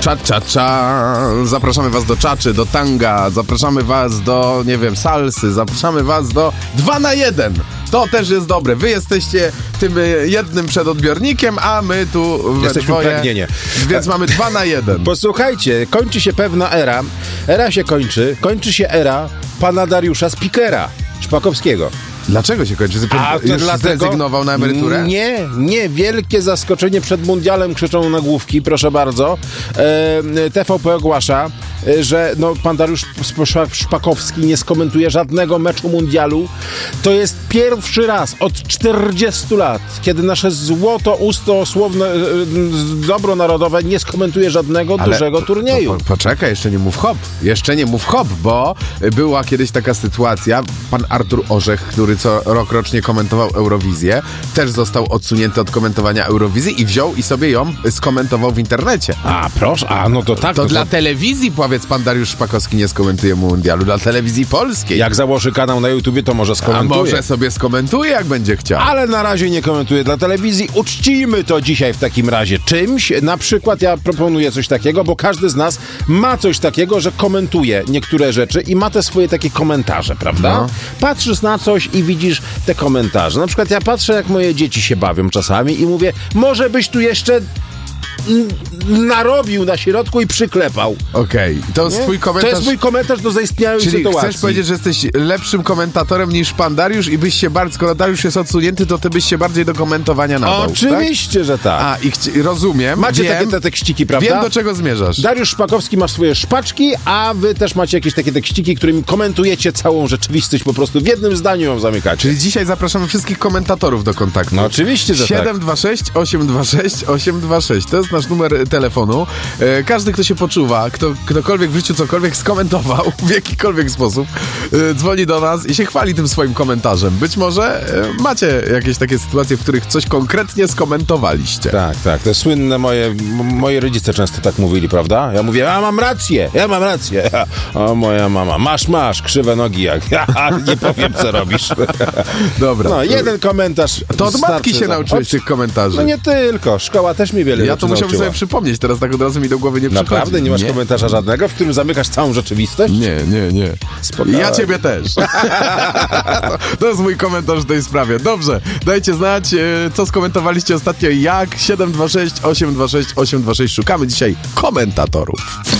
Cza. Zapraszamy was do czaczy, do tanga, zapraszamy was do, nie wiem, salsy, zapraszamy was do 2 na 1. To też jest dobre. Wy jesteście tym jednym przedodbiornikiem, a my tu we jesteśmy dwoje, pragnienie. więc mamy 2 na 1. Posłuchajcie, kończy się pewna era. Era się kończy się era pana Dariusza Spikera Szpakowskiego. Dlaczego się kończy? Już zrezygnował na emeryturę? Nie. Wielkie zaskoczenie przed mundialem, krzyczą nagłówki, proszę bardzo. TVP ogłasza, że pan Dariusz Szpakowski nie skomentuje żadnego meczu mundialu. To jest pierwszy raz od 40 lat, kiedy nasze złoto usto słowne, dobro narodowe nie skomentuje żadnego dużego turnieju. Poczekaj, jeszcze nie mów hop, bo była kiedyś taka sytuacja, pan Artur Orzech, który co rocznie komentował Eurowizję, też został odsunięty od komentowania Eurowizji i wziął i sobie ją skomentował w internecie. A, proszę, no to tak. To dla telewizji, powiedz, pan Dariusz Szpakowski nie skomentuje mundialu, dla telewizji polskiej. Jak założy kanał na YouTubie, to może skomentuje. A może sobie skomentuje, jak będzie chciał. Ale na razie nie komentuje dla telewizji. Uczcijmy to dzisiaj w takim razie czymś. Na przykład ja proponuję coś takiego, bo każdy z nas ma coś takiego, że komentuje niektóre rzeczy i ma te swoje takie komentarze, prawda? No. Patrzysz na coś i widzisz te komentarze. Na przykład ja patrzę, jak moje dzieci się bawią czasami i mówię, może byś tu jeszcze narobił na środku i przyklepał. Okej. To jest twój komentarz. To jest mój komentarz do zaistniałej Czyli sytuacji. chcesz powiedzieć, że jesteś lepszym komentatorem niż pan Dariusz i byś się bardziej, skoro Dariusz jest odsunięty, to ty byś się bardziej do komentowania nadał. Oczywiście, tak? że tak. A, rozumiem. Macie wiem, takie te tekściki, prawda? Wiem, do czego zmierzasz. Dariusz Szpakowski ma swoje szpaczki, a wy też macie jakieś takie tekściki, którymi komentujecie całą rzeczywistość, po prostu w jednym zdaniu ją zamykacie. Czyli dzisiaj zapraszamy wszystkich komentatorów do kontaktu. No oczywiście, że 726 826 826. To jest nasz numer telefonu. Każdy, kto się poczuwa, ktokolwiek w życiu cokolwiek skomentował w jakikolwiek sposób, dzwoni do nas i się chwali tym swoim komentarzem. Być może macie jakieś takie sytuacje, w których coś konkretnie skomentowaliście. Tak. To jest słynne moje rodzice często tak mówili, prawda? Ja mówię, ja mam rację. O, moja mama, masz, krzywe nogi jak. Nie powiem, co robisz. Dobra. No, jeden komentarz. To od matki się nauczyłeś tych komentarzy. No nie tylko, szkoła też mi wiele Ja to musiałbym sobie przypomnieć, teraz tak od razu mi do głowy nie przychodzi. Naprawdę? Nie masz komentarza żadnego, w którym zamykasz całą rzeczywistość? Nie. Spokojnie. Ja ciebie też. To jest mój komentarz w tej sprawie. Dobrze, dajcie znać, co skomentowaliście ostatnio, jak 726 826 826. Szukamy dzisiaj komentatorów.